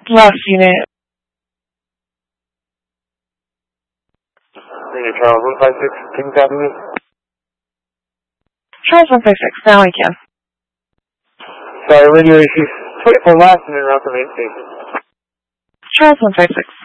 Last unit. Radio Charles 156, Kings Avenue. Charles 156, now I can. Sorry, radio issues. 24 last and then around the main station. Charles 156.